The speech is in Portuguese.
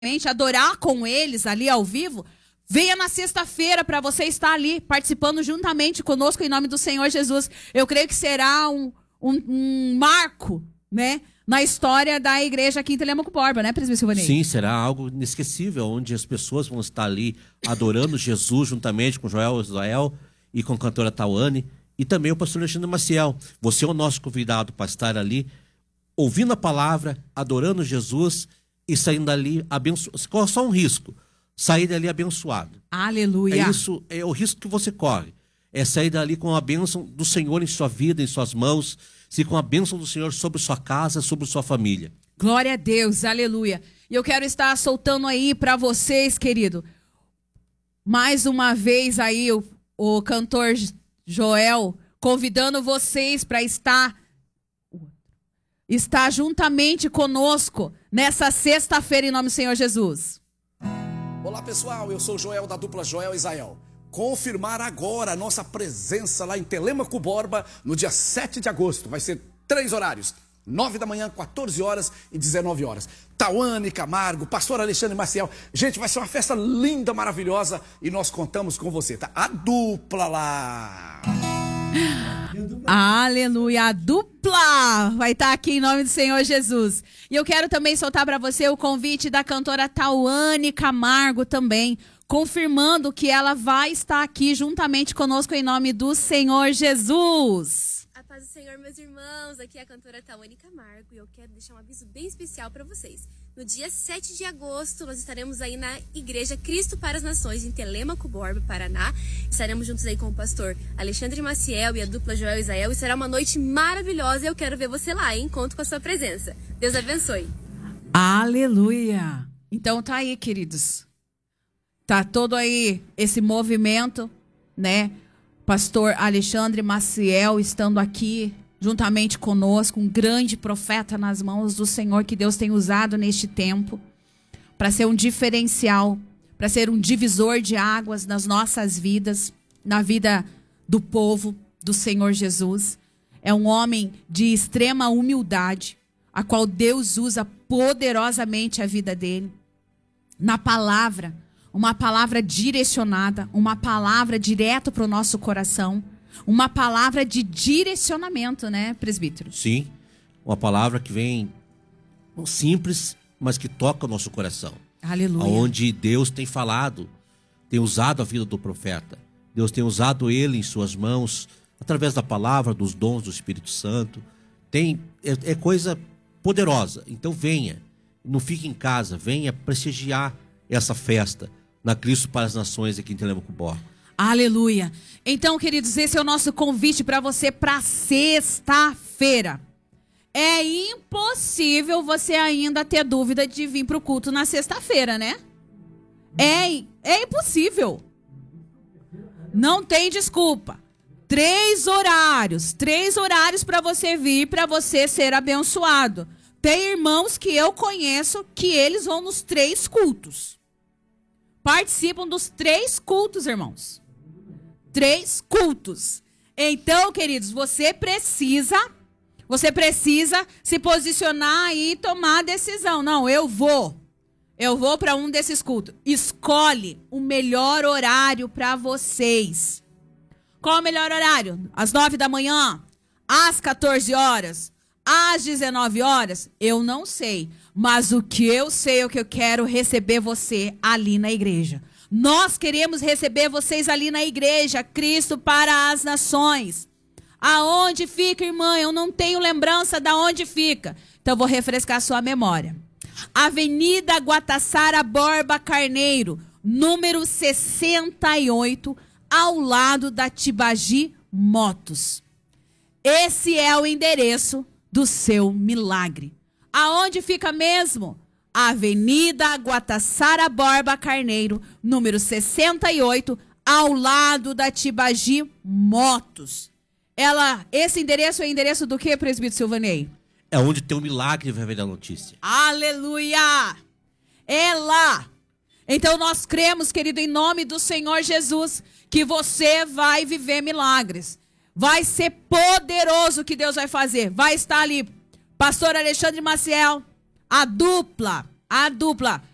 adorar com eles ali ao vivo, venha na sexta-feira para você estar ali participando juntamente conosco em nome do Senhor Jesus. Eu creio que será um marco, né, na história da igreja aqui em Telêmaco Borba, né, presbítero Silvanei? Sim, será algo inesquecível, onde as pessoas vão estar ali adorando Jesus juntamente com Joel Israel e com a cantora Tawane e também o pastor Alexandre Maciel. Você é o nosso convidado para estar ali ouvindo a palavra, adorando Jesus e saindo dali abençoado. Corre só um risco: sair dali abençoado. Aleluia. É isso, é o risco que você corre. É sair dali com a bênção do Senhor em sua vida, em suas mãos, se com a bênção do Senhor sobre sua casa, sobre sua família. Glória a Deus, aleluia. E eu quero estar soltando aí para vocês, querido, mais uma vez aí o cantor Joel convidando vocês para estar juntamente conosco nessa sexta-feira em nome do Senhor Jesus. Olá pessoal, eu sou o Joel da dupla Joel Israel. Confirmar agora a nossa presença lá em Telêmaco Borba no dia 7 de agosto. Vai ser 3 horários: 9 da manhã, 14 horas e 19 horas. Tawane Camargo, pastor Alexandre Maciel. Gente, vai ser uma festa linda, maravilhosa e nós contamos com você, tá? A dupla lá. Aleluia, a dupla vai estar aqui em nome do Senhor Jesus. E eu quero também soltar para você o convite da cantora Tawane Camargo também, confirmando que ela vai estar aqui juntamente conosco em nome do Senhor Jesus. A paz do Senhor, meus irmãos, aqui é a cantora Tawane Camargo e eu quero deixar um aviso bem especial para vocês. No dia 7 de agosto, nós estaremos aí na Igreja Cristo para as Nações, em Telêmaco Borba, Paraná. Estaremos juntos aí com o pastor Alexandre Maciel e a dupla Joel Israel e será uma noite maravilhosa e eu quero ver você lá, hein? Conto com a sua presença. Deus abençoe. Aleluia. Então tá aí, queridos. Tá todo aí esse movimento, né? Pastor Alexandre Maciel estando aqui juntamente conosco, um grande profeta nas mãos do Senhor que Deus tem usado neste tempo para ser um diferencial, para ser um divisor de águas nas nossas vidas, na vida do povo do Senhor Jesus. É um homem de extrema humildade, a qual Deus usa poderosamente a vida dele. Na palavra, uma palavra direcionada, uma palavra direto para o nosso coração, uma palavra de direcionamento, né, presbítero? Sim, uma palavra que vem simples, mas que toca o nosso coração. Aleluia. Onde Deus tem falado, tem usado a vida do profeta. Deus tem usado ele em suas mãos, através da palavra, dos dons do Espírito Santo. É coisa poderosa. Então venha, não fique em casa, venha prestigiar essa festa na Cristo para as Nações aqui em Telêmaco Borba. Aleluia. Então, queridos, esse é o nosso convite para você para sexta-feira. É impossível você ainda ter dúvida de vir para o culto na sexta-feira, né? É impossível. Não tem desculpa. 3 horários para você vir, para você ser abençoado. Tem irmãos que eu conheço que eles vão nos 3 cultos. Participam dos 3 cultos, irmãos. 3 cultos. Então, queridos, você precisa se posicionar e tomar a decisão. Não, eu vou para um desses cultos. Escolhe o melhor horário para vocês. Qual o melhor horário? Às 9 da manhã? Às 14 horas? Às 19 horas? Eu não sei. Mas o que eu sei é que eu quero receber você ali na igreja. Nós queremos receber vocês ali na igreja, Cristo para as Nações. Aonde fica, irmã? Eu não tenho lembrança de onde fica. Então, eu vou refrescar a sua memória. Avenida Guatassara Borba Carneiro, número 68, ao lado da Tibagi Motos. Esse é o endereço do seu milagre. Aonde fica mesmo? Avenida Guatassara Borba Carneiro, número 68, ao lado da Tibagi Motos. Esse endereço é o endereço do que, presbítero Silvanei? É onde tem um milagre, vai ver a notícia. Aleluia! É lá. Então nós cremos, querido, em nome do Senhor Jesus, que você vai viver milagres. Vai ser poderoso o que Deus vai fazer. Vai estar ali pastor Alexandre Maciel, a dupla,